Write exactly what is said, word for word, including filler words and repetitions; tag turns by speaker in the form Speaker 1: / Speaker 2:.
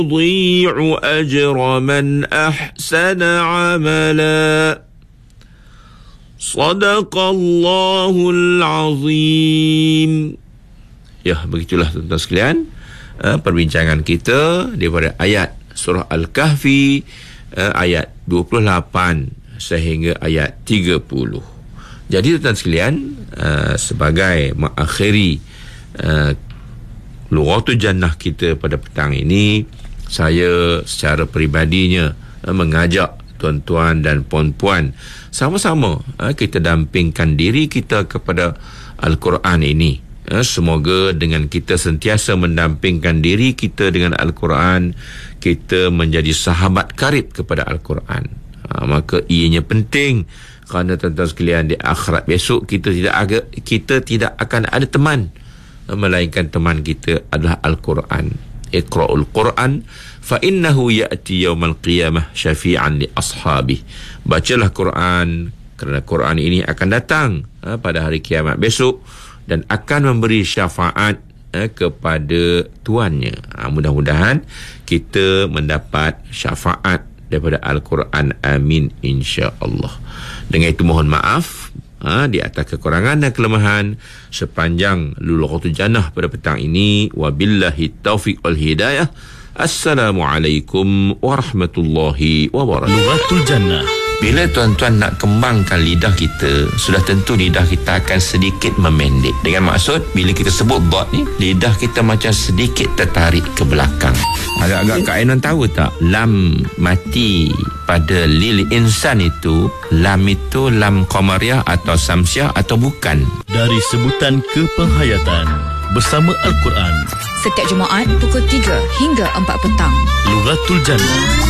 Speaker 1: يضيع أجر من أحسن عملا. صدق الله العظيم. Ya, begitulah tuan-tuan sekalian, uh, perbincangan kita daripada ayat surah Al-Kahfi, uh, ayat dua puluh lapan sehingga ayat tiga puluh. Jadi tuan-tuan sekalian, uh, sebagai mengakhiri uh, Lughatul Jannah kita pada petang ini, saya secara peribadinya uh, mengajak tuan-tuan dan puan-puan sama-sama uh, kita dampingkan diri kita kepada Al-Quran ini. Semoga dengan kita sentiasa mendampingkan diri kita dengan Al-Quran, kita menjadi sahabat karib kepada Al-Quran. Ha, maka ianya penting, kerana tuan-tuan sekalian, di akhirat besok kita tidak aga, kita tidak akan ada teman, melainkan teman kita adalah Al-Quran. Iqra'ul Quran fa innahu ya'ti yawmal qiyamah syafi'an li ashabih. Bacalah Quran, kerana Quran ini akan datang ha, pada hari kiamat besok dan akan memberi syafaat eh, kepada tuannya. Ha, mudah-mudahan kita mendapat syafaat daripada Al-Quran. Amin, insya-Allah. Dengan itu mohon maaf ha, di atas kekurangan dan kelemahan sepanjang Lughatul Jannah pada petang ini. Wabillahi taufiq wal hidayah. Assalamualaikum warahmatullahi wabarakatuh.
Speaker 2: Lughatul Jannah.
Speaker 1: Bila tuan-tuan nak kembangkan lidah kita, sudah tentu lidah kita akan sedikit memendek. Dengan maksud, bila kita sebut dot ni, lidah kita macam sedikit tertarik ke belakang. Agak-agak Kak Ainon tahu tak, lam mati pada lil insan itu, lam itu lam qamariyah atau samsiah atau bukan?
Speaker 2: Dari sebutan kepenghayatan bersama Al-Quran.
Speaker 3: Setiap Jumaat pukul tiga hingga empat petang.
Speaker 2: Lughatul Jannah.